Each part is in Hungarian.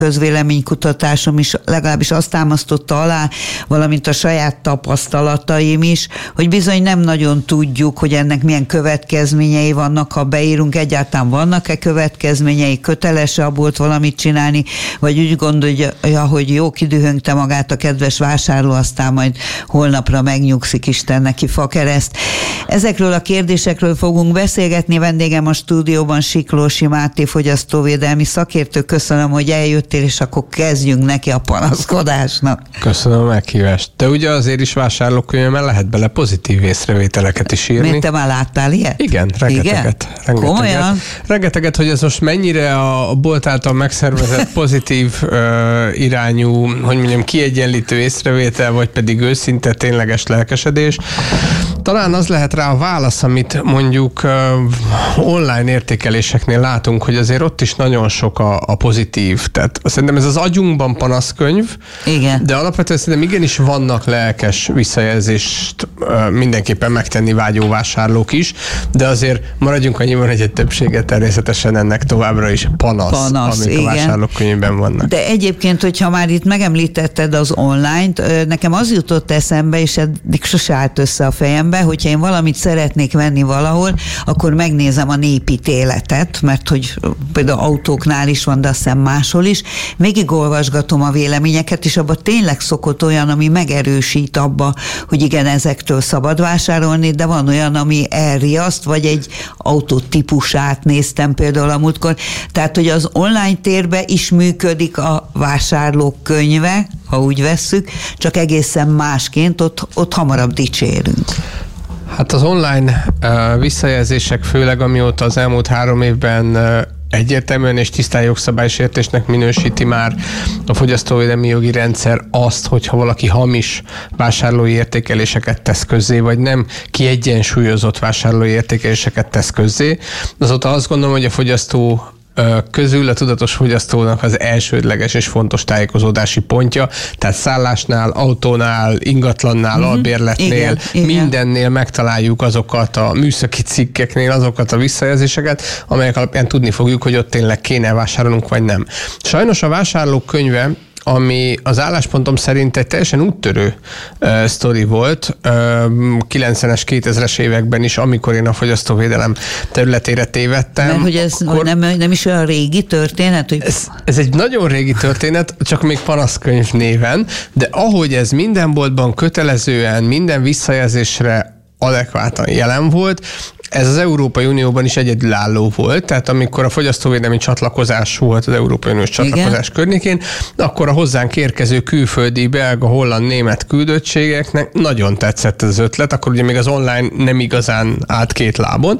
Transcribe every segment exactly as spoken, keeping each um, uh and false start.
közvéleménykutatásom is legalábbis azt támasztotta alá, valamint a saját tapasztalataim is, hogy bizony nem nagyon tudjuk, hogy ennek milyen következményei vannak, ha beírunk, egyáltalán vannak-e következményei, köteles-e abból valamit csinálni, vagy úgy gondolja, hogy jó, kidühöngte magát a kedves vásárló, aztán majd holnapra megnyugszik, Isten neki fakereszt. Ezekről a kérdésekről fogunk beszélgetni. Vendégem a stúdióban Siklósi Máté fogyasztóvédelmi szakértő. Köszönöm, hogy eljöttél, és akkor kezdjünk neki a panaszkodásnak. Köszönöm a meghívást. De ugye azért is vásárlókönyvben lehet bele pozitív észrevételeket is írni. Mint te már láttál ilyet? Igen, rengeteget. Igen? Komolyan? Rengeteget, hogy ez most mennyire a bolt által megszervezett pozitív uh, irányú, hogy mondjam, kiegyenlítő észrevétel, vagy pedig őszinte tényleges lelkesedés. Talán az lehet rá a válasz, amit mondjuk uh, online értékeléseknél látunk, hogy azért ott is nagyon sok a, a pozitív. Tehát szerintem ez az agyunkban panaszkönyv, igen. De alapvetően szerintem igenis vannak lelkes visszajelzést uh, mindenképpen megtenni vágyó vásárlók is, de azért maradjunk annyiban, hogy egy többsége természetesen ennek továbbra is panasz, panasz amik igen. a vásárlókönyvben vannak. De egyébként, hogyha már itt megemlítetted az online-t, nekem az jutott eszembe, és eddig sose állt össze a fejembe, hogyha én valamit szeretnék venni valahol, akkor megnézem a népítéletet, mert hogy például autóknál is van, de azt hiszem máshol is, végigolvasgatom a véleményeket, és abban tényleg szokott olyan, ami megerősít abba, hogy igen, ezektől szabad vásárolni, de van olyan, ami elriaszt, vagy egy autótípusát néztem például a múltkor. Tehát, hogy az online térben is működik a vásárlók könyve, ha úgy vesszük, csak egészen másként, ott, ott hamarabb dicsérünk. Hát az online uh, visszajelzések, főleg amióta az elmúlt három évben uh, egyértelműen és tisztán jogszabálysértésnek minősíti már a fogyasztóvédelmi jogi rendszer azt, hogyha valaki hamis vásárlói értékeléseket tesz közzé, vagy nem kiegyensúlyozott vásárlói értékeléseket tesz közzé. Azóta azt gondolom, hogy a fogyasztó közül a tudatos fogyasztónak az elsődleges és fontos tájékozódási pontja, tehát szállásnál, autónál, ingatlannál, mm-hmm. albérletnél, igen, mindennél igen. megtaláljuk azokat a műszaki cikkeknél, azokat a visszajelzéseket, amelyek alapján tudni fogjuk, hogy ott tényleg kéne vásárolnunk, vagy nem. Sajnos a vásárlók könyve, ami az álláspontom szerint egy teljesen úttörő uh, sztori volt uh, kilencvenes, kétezres években is, amikor én a fogyasztóvédelem területére tévedtem. Mert hogy ez akkor... nem, nem is olyan régi történet? Hogy... Ez, ez egy nagyon régi történet, csak még panaszkönyv néven, de ahogy ez minden boltban kötelezően, minden visszajelzésre adekvátan jelen volt, ez az Európai Unióban is egyedülálló volt, tehát amikor a fogyasztóvédelmi csatlakozás volt az Európai Uniós csatlakozás igen. környékén, akkor a hozzánk érkező külföldi, belga, holland, német küldöttségeknek nagyon tetszett ez az ötlet, akkor ugye még az online nem igazán állt két lábon,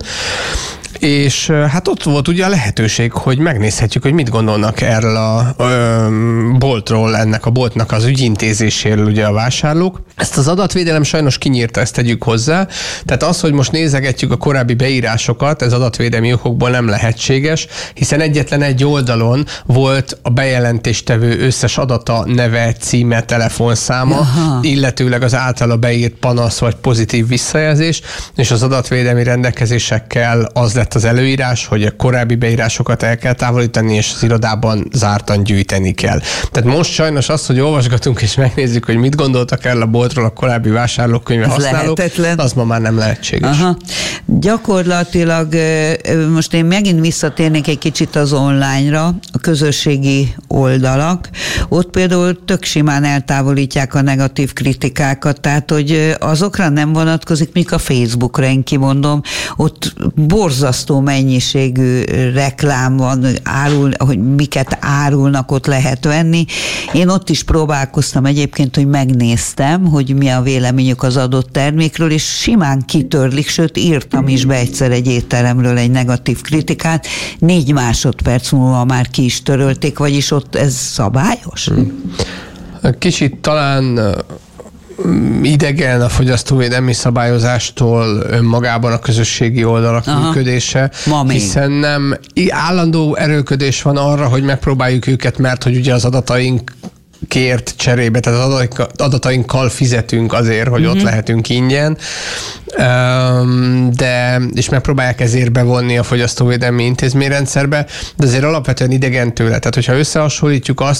és hát ott volt ugye a lehetőség, hogy megnézhetjük, hogy mit gondolnak erről a ö, boltról, ennek a boltnak az ügyintézéséről ugye a vásárlók. Ezt az adatvédelem sajnos kinyírta, ezt tegyük hozzá. Tehát az, hogy most nézegetjük a korábbi beírásokat, ez adatvédelmi okokból nem lehetséges, hiszen egyetlen egy oldalon volt a bejelentéstevő összes adata, neve, címe, telefonszáma, aha. illetőleg az általa beírt panasz vagy pozitív visszajelzés, és az adatvédelmi rendelkezésekkel az lett az előírás, hogy a korábbi beírásokat el kell távolítani, és az irodában zártan gyűjteni kell. Tehát most sajnos az, hogy olvasgatunk és megnézzük, hogy mit gondoltak el a boltról a korábbi vásárlókönyve használók, lehetetlen. Az ma már nem lehetséges. Aha. Gyakorlatilag most én megint visszatérnék egy kicsit az online-ra, a közösségi oldalak. Ott például tök simán eltávolítják a negatív kritikákat, tehát hogy azokra nem vonatkozik, míg a Facebookra, én kimondom, ott borzasztó mennyiségű reklám van, árul, hogy miket árulnak, ott lehet venni. Én ott is próbálkoztam egyébként, hogy megnéztem, hogy mi a véleményük az adott termékről, és simán kitörlik, sőt írtam is be egyszer egy étteremről egy negatív kritikát, négy másodperc múlva már ki is törölték, vagyis ott ez szabályos? Kicsit talán idegen a fogyasztóvédelmi szabályozástól önmagában a közösségi oldalak aha. működése, hiszen nem állandó erőködés van arra, hogy megpróbáljuk őket, mert hogy ugye az adataink kért cserébe, tehát az adatainkkal fizetünk azért, hogy mm-hmm. ott lehetünk ingyen, de, és megpróbálják ezért bevonni a fogyasztóvédelmi intézményrendszerbe, de azért alapvetően idegen tőle. Tehát, hogyha összehasonlítjuk azt,